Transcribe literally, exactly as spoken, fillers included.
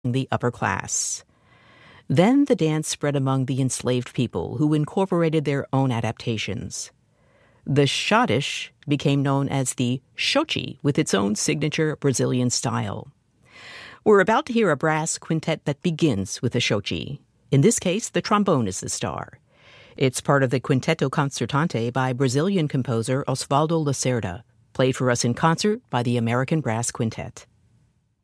the upper class. Then the dance spread among the enslaved people, who incorporated their own adaptations. The schottische became known as the xochi, with its own signature Brazilian style. We're about to hear a brass quintet that begins with the xochi. In this case, the trombone is the star. It's part of the Quinteto Concertante by Brazilian composer Osvaldo Lacerda, played for us in concert by the American Brass Quintet.